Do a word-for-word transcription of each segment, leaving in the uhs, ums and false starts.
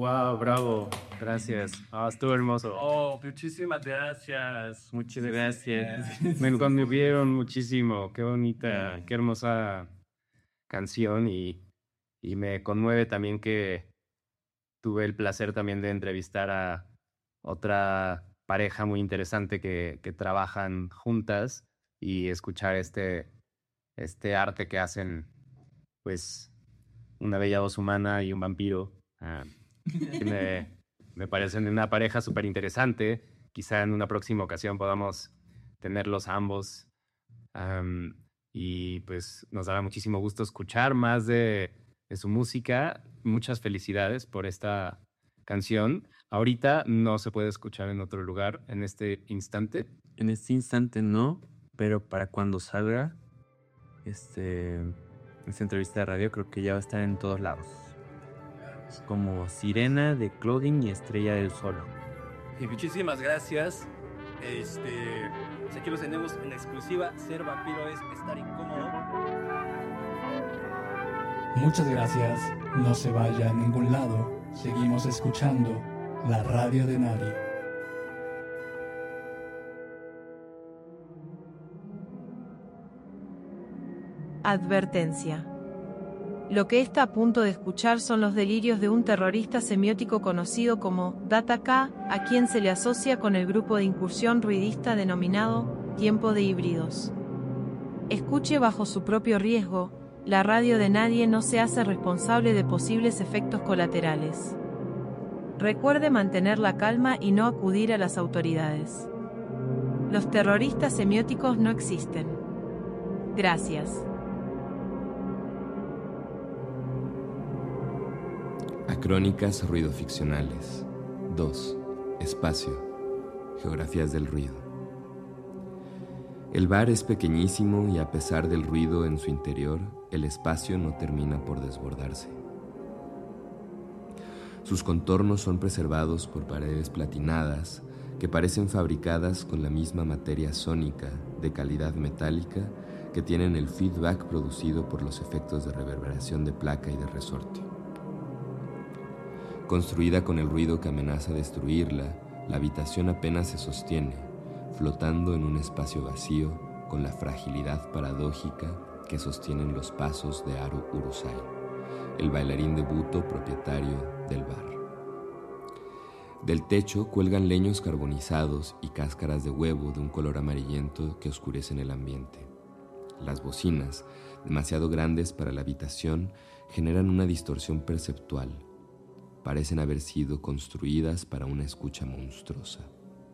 Wow, bravo. Gracias. Ah, estuvo hermoso. Oh, muchísimas gracias. Muchas gracias. Me conmovieron muchísimo. Qué bonita, qué hermosa canción y, y me conmueve también que tuve el placer también de entrevistar a otra pareja muy interesante que, que trabajan juntas y escuchar este, este arte que hacen, pues, una bella voz humana y un vampiro. Ah, que me, me parecen una pareja súper interesante. Quizá en una próxima ocasión podamos tenerlos a ambos. Am, y pues nos dará muchísimo gusto escuchar más de, de su música. Muchas felicidades por esta canción. Ahorita no se puede escuchar en otro lugar en este instante. En este instante no, pero para cuando salga este, esta entrevista de radio creo que ya va a estar en todos lados. Como Sirena de Clothing y Estrella del Sol. Y muchísimas gracias. Este, pues aquí los tenemos en exclusiva. Ser vampiro es estar incómodo. Muchas gracias. No se vaya a ningún lado. Seguimos escuchando la radio de nadie. Advertencia. Lo que está a punto de escuchar son los delirios de un terrorista semiótico conocido como Data K, a quien se le asocia con el grupo de incursión ruidista denominado Tiempo de Híbridos. Escuche bajo su propio riesgo, la radio de nadie no se hace responsable de posibles efectos colaterales. Recuerde mantener la calma y no acudir a las autoridades. Los terroristas semióticos no existen. Gracias. Acrónicas ruidoficcionales. dos. Espacio. Geografías del ruido. El bar es pequeñísimo y a pesar del ruido en su interior, el espacio no termina por desbordarse. Sus contornos son preservados por paredes platinadas que parecen fabricadas con la misma materia sónica de calidad metálica que tienen el feedback producido por los efectos de reverberación de placa y de resorte. Construida con el ruido que amenaza destruirla, la habitación apenas se sostiene, flotando en un espacio vacío con la fragilidad paradójica que sostienen los pasos de Haru Urusai, el bailarín de buto propietario del bar. Del techo cuelgan leños carbonizados y cáscaras de huevo de un color amarillento que oscurecen el ambiente. Las bocinas, demasiado grandes para la habitación, generan una distorsión perceptual. Parecen haber sido construidas para una escucha monstruosa.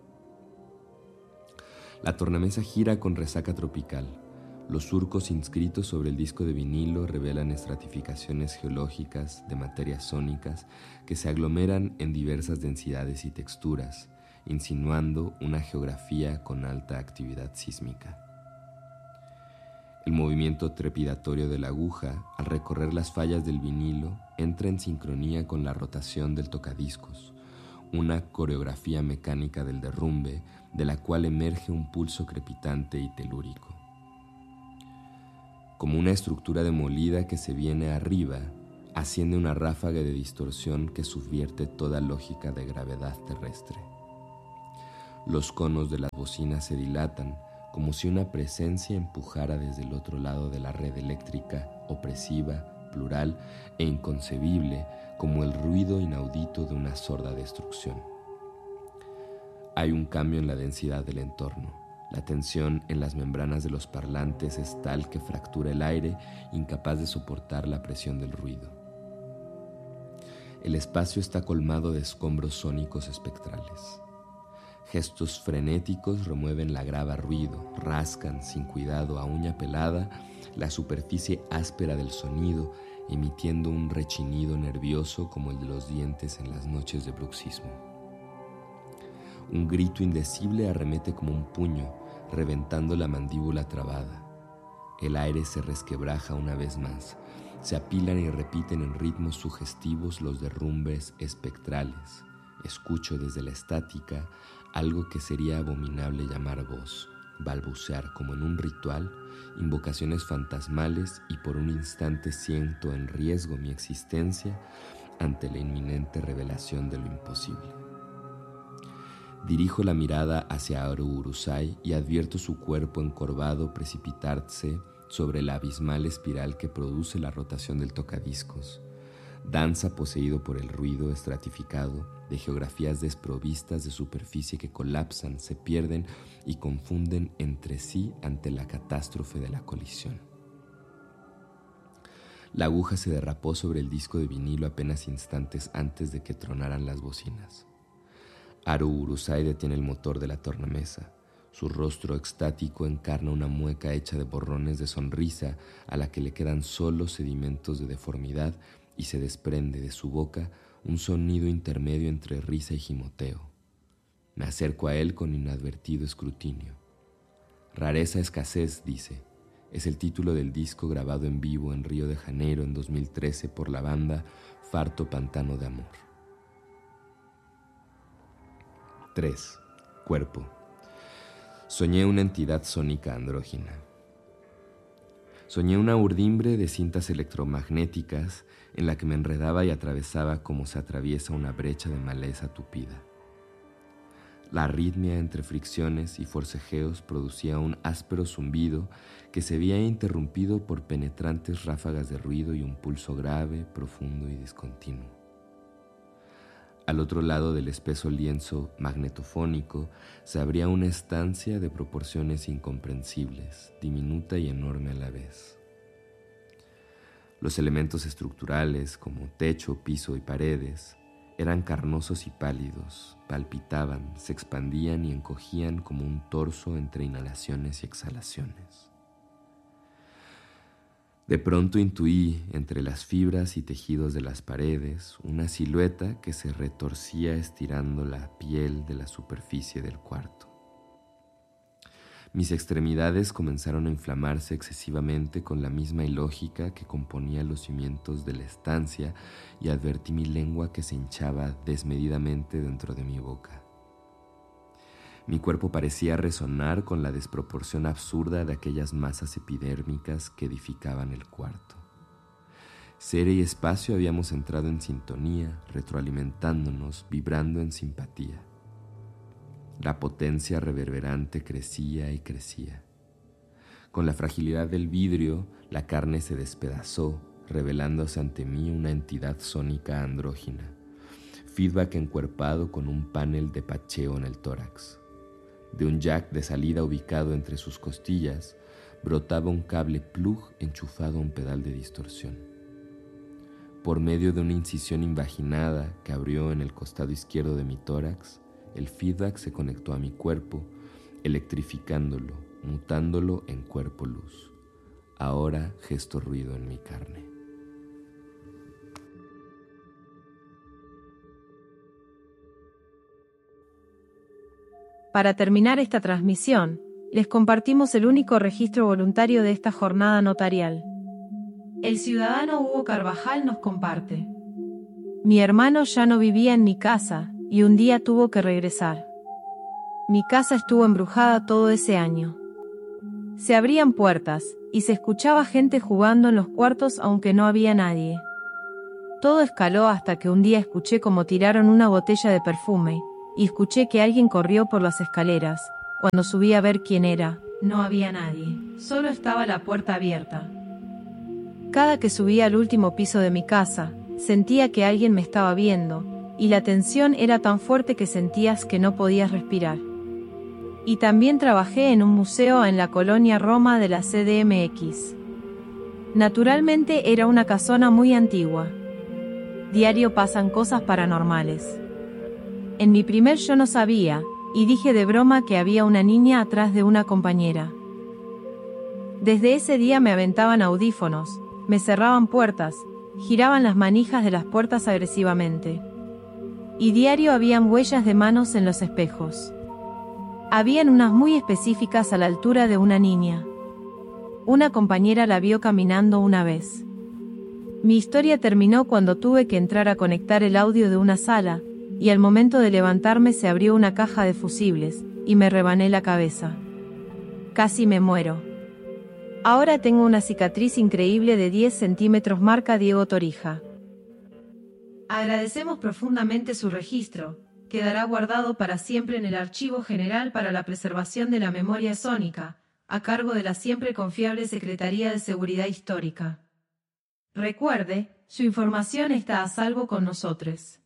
La tornamesa gira con resaca tropical. Los surcos inscritos sobre el disco de vinilo revelan estratificaciones geológicas de materias sónicas que se aglomeran en diversas densidades y texturas, insinuando una geografía con alta actividad sísmica. El movimiento trepidatorio de la aguja, al recorrer las fallas del vinilo, entra en sincronía con la rotación del tocadiscos, una coreografía mecánica del derrumbe de la cual emerge un pulso crepitante y telúrico. Como una estructura demolida que se viene arriba, asciende una ráfaga de distorsión que subvierte toda lógica de gravedad terrestre. Los conos de las bocinas se dilatan, como si una presencia empujara desde el otro lado de la red eléctrica, opresiva, plural e inconcebible, como el ruido inaudito de una sorda destrucción. Hay un cambio en la densidad del entorno. La tensión en las membranas de los parlantes es tal que fractura el aire, incapaz de soportar la presión del ruido. El espacio está colmado de escombros sónicos espectrales. Gestos frenéticos remueven la grava ruido, rascan sin cuidado a uña pelada la superficie áspera del sonido, emitiendo un rechinido nervioso como el de los dientes en las noches de bruxismo. Un grito indecible arremete como un puño, reventando la mandíbula trabada. El aire se resquebraja una vez más. Se apilan y repiten en ritmos sugestivos los derrumbes espectrales. Escucho desde la estática algo que sería abominable llamar voz, balbucear como en un ritual, invocaciones fantasmales, y por un instante siento en riesgo mi existencia ante la inminente revelación de lo imposible. Dirijo la mirada hacia Haru Urusai y advierto su cuerpo encorvado precipitarse sobre la abismal espiral que produce la rotación del tocadiscos. Danza poseído por el ruido estratificado de geografías desprovistas de superficie que colapsan, se pierden y confunden entre sí ante la catástrofe de la colisión. La aguja se derrapó sobre el disco de vinilo apenas instantes antes de que tronaran las bocinas. Haru Urusai detiene el motor de la tornamesa. Su rostro extático encarna una mueca hecha de borrones de sonrisa a la que le quedan solo sedimentos de deformidad y se desprende de su boca un sonido intermedio entre risa y gimoteo. Me acerco a él con inadvertido escrutinio. Rareza escasez, dice. Es el título del disco grabado en vivo en Río de Janeiro en dos mil trece por la banda Farto Pantano de Amor. tres. Cuerpo. Soñé una entidad sónica andrógina. Soñé una urdimbre de cintas electromagnéticas en la que me enredaba y atravesaba como se atraviesa una brecha de maleza tupida. La arritmia entre fricciones y forcejeos producía un áspero zumbido que se veía interrumpido por penetrantes ráfagas de ruido y un pulso grave, profundo y discontinuo. Al otro lado del espeso lienzo magnetofónico se abría una estancia de proporciones incomprensibles, diminuta y enorme a la vez. Los elementos estructurales, como techo, piso y paredes, eran carnosos y pálidos, palpitaban, se expandían y encogían como un torso entre inhalaciones y exhalaciones. De pronto intuí entre las fibras y tejidos de las paredes una silueta que se retorcía estirando la piel de la superficie del cuarto. Mis extremidades comenzaron a inflamarse excesivamente con la misma ilógica que componía los cimientos de la estancia y advertí mi lengua que se hinchaba desmedidamente dentro de mi boca. Mi cuerpo parecía resonar con la desproporción absurda de aquellas masas epidérmicas que edificaban el cuarto. Ser y espacio habíamos entrado en sintonía, retroalimentándonos, vibrando en simpatía. La potencia reverberante crecía y crecía. Con la fragilidad del vidrio, la carne se despedazó, revelándose ante mí una entidad sónica andrógina, feedback encuerpado con un panel de pacheo en el tórax. De un jack de salida ubicado entre sus costillas, brotaba un cable plug enchufado a un pedal de distorsión. Por medio de una incisión invaginada que abrió en el costado izquierdo de mi tórax, el feedback se conectó a mi cuerpo, electrificándolo, mutándolo en cuerpo-luz. Ahora gesto ruido en mi carne. Para terminar esta transmisión, les compartimos el único registro voluntario de esta jornada notarial. El ciudadano Hugo Carvajal nos comparte: mi hermano ya no vivía en mi casa y un día tuvo que regresar. Mi casa estuvo embrujada todo ese año. Se abrían puertas y se escuchaba gente jugando en los cuartos aunque no había nadie. Todo escaló hasta que un día escuché como tiraron una botella de perfume y escuché que alguien corrió por las escaleras. Cuando subí a ver quién era, no había nadie, solo estaba la puerta abierta. Cada que subía al último piso de mi casa, sentía que alguien me estaba viendo, y la tensión era tan fuerte que sentías que no podías respirar. Y también trabajé en un museo en la colonia Roma de la C D M X. Naturalmente era una casona muy antigua. Diario pasan cosas paranormales. En mi primer yo no sabía, y dije de broma que había una niña atrás de una compañera. Desde ese día me aventaban audífonos, me cerraban puertas, giraban las manijas de las puertas agresivamente. Y diario habían huellas de manos en los espejos. Habían unas muy específicas a la altura de una niña. Una compañera la vio caminando una vez. Mi historia terminó cuando tuve que entrar a conectar el audio de una sala, y al momento de levantarme se abrió una caja de fusibles, y me rebané la cabeza. Casi me muero. Ahora tengo una cicatriz increíble de diez centímetros marca Diego Torija. Agradecemos profundamente su registro. Quedará guardado para siempre en el Archivo General para la Preservación de la Memoria Sónica, a cargo de la siempre confiable Secretaría de Seguridad Histórica. Recuerde, su información está a salvo con nosotros.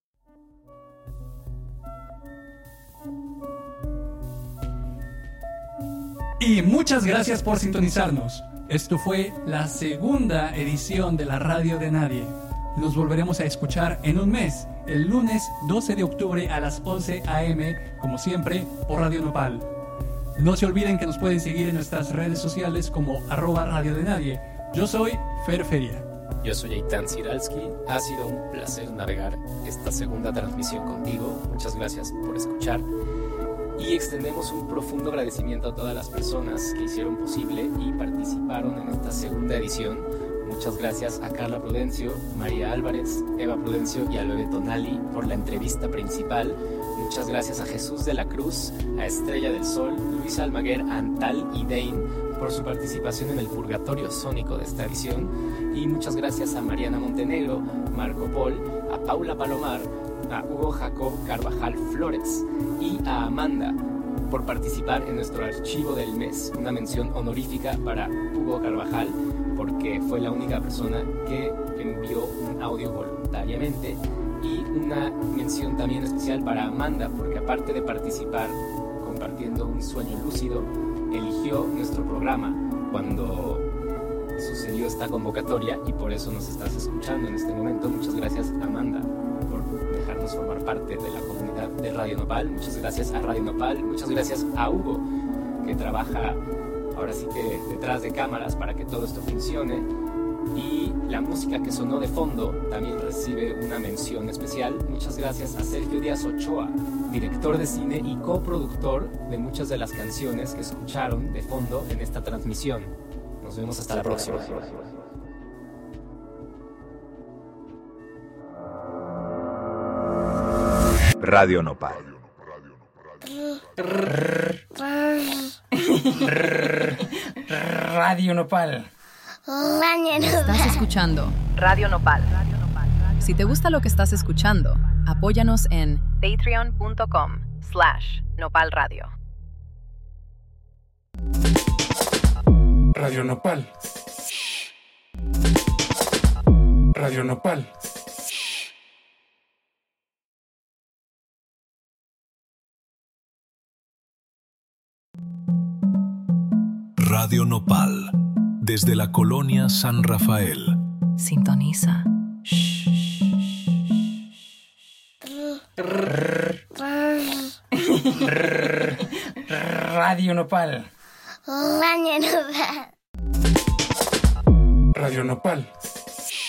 Y muchas gracias por sintonizarnos. Esto fue la segunda edición de la Radio de Nadie. Nos volveremos a escuchar en un mes, el lunes doce de octubre a las once a eme, como siempre, por Radio Nopal. No se olviden que nos pueden seguir en nuestras redes sociales como arroba Radio de Nadie. Yo soy Fer Feria. Yo soy Eitan Siralski. Ha sido un placer navegar esta segunda transmisión contigo. Muchas gracias por escuchar. Y extendemos un profundo agradecimiento a todas las personas que hicieron posible y participaron en esta segunda edición. Muchas gracias a Carla Prudencio, María Álvarez, Eva Prudencio y a Loebe Tonali por la entrevista principal. Muchas gracias a Jesús de la Cruz, a Estrella del Sol, Luis Almaguer, Antal y Dane por su participación en el Purgatorio Sónico de esta edición. Y muchas gracias a Mariana Montenegro, Marco Pol, a Paula Palomar, a Hugo Jacob Carvajal Flores y a Amanda por participar en nuestro archivo del mes. Una mención honorífica para Hugo Carvajal porque fue la única persona que envió un audio voluntariamente, y una mención también especial para Amanda porque aparte de participar compartiendo un sueño lúcido, eligió nuestro programa cuando sucedió esta convocatoria y por eso nos estás escuchando en este momento. Muchas gracias, Amanda, por dejarnos formar parte de la comunidad de Radio Nopal. Muchas gracias a Radio Nopal, muchas gracias a Hugo, que trabaja ahora sí que detrás de cámaras para que todo esto funcione. Y la música que sonó de fondo también recibe una mención especial. Muchas gracias a Sergio Díaz Ochoa, director de cine y coproductor de muchas de las canciones que escucharon de fondo en esta transmisión. Nos vemos hasta la próxima. Radio Nopal. Radio Nopal. Estás escuchando Radio Nopal. Si te gusta lo que estás escuchando, apóyanos en patreon.com slash Nopal Radio. Radio Nopal. Radio Nopal. Radio Nopal, desde la colonia San Rafael. Sintoniza. Radio Nopal. Radio Nopal.